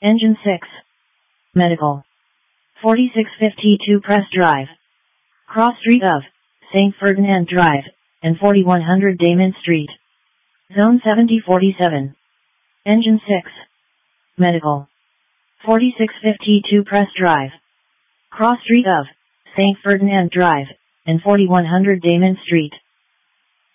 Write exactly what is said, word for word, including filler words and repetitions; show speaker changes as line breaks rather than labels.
Engine six. Medical. forty-six fifty-two Press Drive. Cross Street of Saint Ferdinand Drive, and forty-one hundred Damon Street. Zone seventy forty-seven. Engine six. Medical. forty-six fifty-two Press Drive. Cross Street of Saint Ferdinand Drive, and forty-one hundred Damon Street.